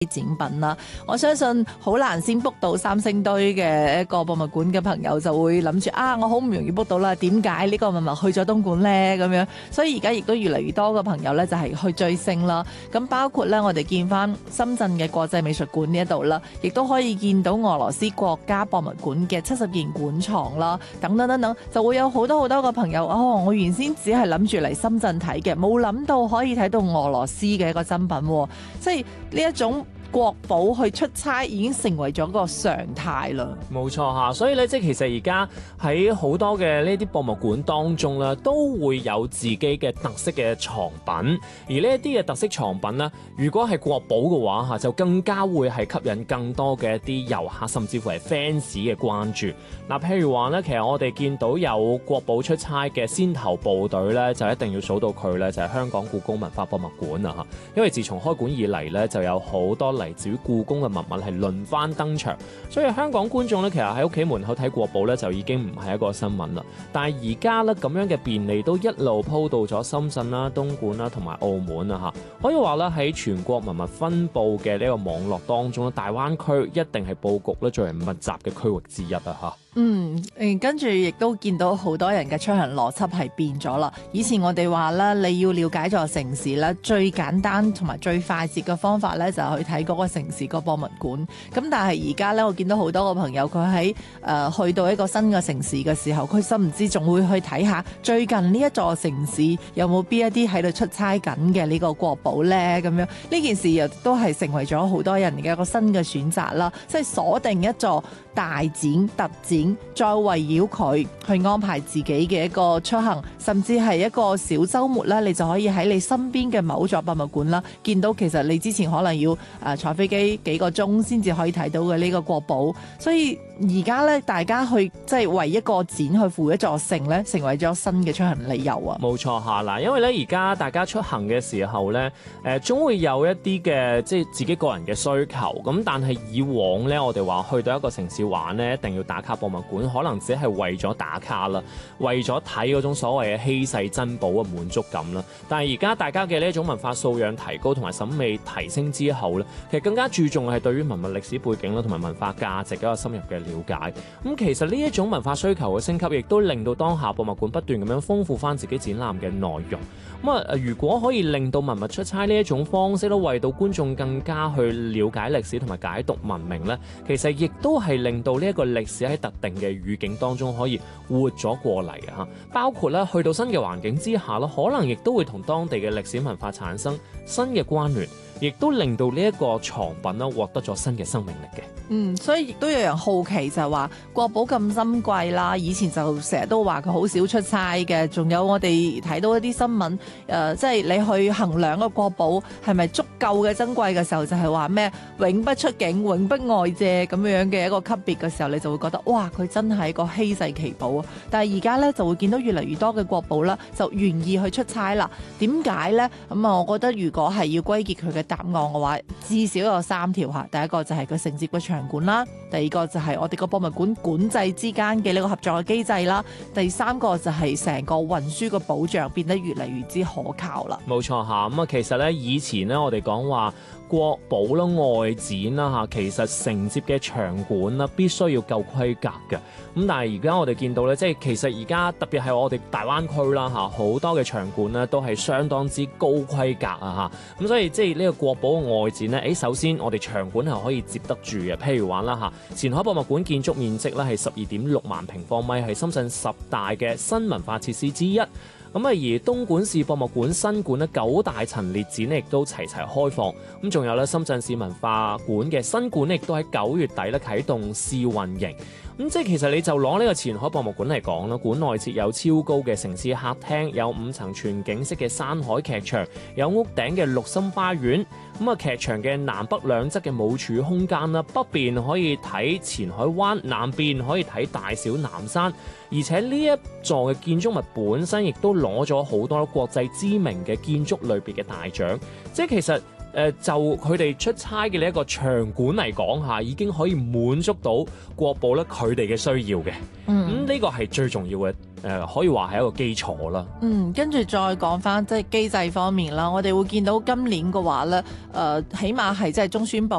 展品啦，我相信好難先 book 到三星堆嘅一個博物館嘅朋友就會諗住我好唔容易 book 到啦，點解呢個文物去咗東莞呢？咁樣，所以而家亦都越嚟越多嘅朋友呢，就係去追星啦。咁包括呢，我哋見翻深圳嘅國際美術館呢一度啦，亦都可以見到俄羅斯國家博物館嘅70件館藏啦，等等等等，就會有好多好多個朋友我原先只係諗住嚟深圳睇嘅，冇諗到可以睇到俄羅斯嘅一個真品，即係呢一種國寶去出差已經成為咗個常態啦。 冇錯嚇，所以咧即係其實而家喺好多嘅呢啲博物館當中咧，都會有自己嘅特色嘅藏品。而呢一啲嘅特色藏品咧，如果係國寶嘅話嚇，就更加會係吸引更多嘅一啲遊客，甚至乎係 fans 嘅關注。嗱，譬如話咧，其實我哋見到有國寶出差嘅先頭部隊咧，就一定要數到佢咧，就係香港故宮文化博物館啊嚇。因為自從開館以嚟咧，就有好多嚟自於故宮嘅文物係輪番登場，所以香港觀眾咧，其實喺屋企門口睇國寶咧，就已經唔係一個新聞啦。但係而家咧咁樣嘅便利都一路鋪到咗深圳啦、東莞啦同埋澳門啊嚇，可以話咧喺全國文物分佈嘅呢個網絡當中咧，大灣區一定係佈局咧最為密集嘅區域之一啊嚇。 跟住亦都見到好多人嘅出行邏輯係變咗啦。以前我哋話咧，你要了解座城市咧，最簡單同埋最快捷嘅方法咧，就係去睇嗰個城市個博物館。咁但係而家咧，我見到好多個朋友佢喺去到一個新嘅城市嘅時候，佢甚唔知仲會去睇下最近呢一座城市有冇邊一啲喺度出差緊嘅呢個國寶咧？咁樣呢件事亦都係成為咗好多人嘅一個新嘅選擇啦。即係鎖定一座大展特展，再圍繞佢去安排自己嘅一個出行，甚至係一個小週末啦，你就可以喺你身邊嘅某座博物館啦，見到其實你之前可能要坐飛機幾個鐘先至可以睇到嘅呢個國寶。所以而家咧，大家去即係為一個展去赴一座城咧，成為咗新嘅出行理由啊！ 冇錯嚇嗱，因為咧而家大家出行嘅時候咧，總會有一啲嘅即係自己個人嘅需求。咁但係以往咧，我哋話去到一個城市玩咧，一定要打卡博物館，可能只係為咗打卡啦，為咗睇嗰種所謂嘅稀世珍寶嘅滿足感啦。但係而家大家嘅呢一種文化素養提高同埋審美提升之後咧，其實更加注重係對於文物歷史背景啦同埋文化價值嘅一個深入嘅了解。咁其實呢一種文化需求嘅升級，亦都令到當下博物館不斷咁樣豐富翻自己展覽嘅內容。如果可以令到文物出差呢一種方式都為到觀眾更加去了解歷史同埋解讀文明呢，其實亦都係令到呢一個歷史喺特定嘅語境當中可以活咗過嚟啊！包括咧去到新嘅環境之下咧，可能亦都會同當地嘅歷史文化產生新嘅關聯，亦都令到呢一個藏品咧獲得咗新嘅生命力嘅。 所以亦都有人好奇就係話國寶咁珍貴啦，以前就成日都話佢好少出差嘅，仲有我哋睇到一啲新聞，即係你去衡量個國寶係咪足夠嘅珍貴嘅時候，就係話咩永不出境、永不外借咁樣嘅一個級別嘅時候，你就會覺得哇，佢真係一個稀世奇寶啊！但係而家咧就會見到越嚟越多嘅國寶啦，就願意去出差啦。點解呢？我覺得如果係要歸結佢嘅答案嘅話，至少有3條嚇。第一個就係佢承接嘅場館啦，第二個就係我哋個博物館管制之間嘅呢個合作嘅機制啦，第三個就係成個運輸嘅保障變得越嚟越之可靠啦。 冇錯嚇，咁其實咧以前咧我哋講話國寶啦、外展啦嚇，其實承接嘅場館啦必須要夠規格嘅。咁但係而家我哋見到咧，即係其實而家特別係我哋大灣區啦嚇，好多嘅場館咧都係相當之高規格啊嚇。咁所以即係呢個國寶嘅外展咧，首先我哋場館係可以接得住嘅。譬如話啦嚇，前海博物館建築面積咧係12.6萬平方米，係深圳10大嘅新文化設施之一。而東莞市博物館新館咧9大陳列展咧亦都齊齊開放。咁仲有咧深圳市文化館嘅新館咧亦都喺9月底咧啟動試運營。咁即係其實你就攞呢個前海博物館嚟講啦，館內設有超高嘅城市客廳，有5層全景式嘅山海劇場，有屋頂嘅綠心花園。劇場嘅南北兩側嘅舞柱空間啦，北邊可以睇前海灣，南邊可以睇大小南山。而且呢一座嘅建築物本身亦都攞咗好多國際知名嘅建築類別嘅大獎。即係其實就佢哋出差嘅呢一個場館嚟講下，已經可以滿足到國寶咧佢哋嘅需要嘅。咁呢個係最重要嘅，可以話係一個基礎啦。 跟住再講翻即係機制方面啦，我哋會見到今年嘅話咧，起碼係即係中宣部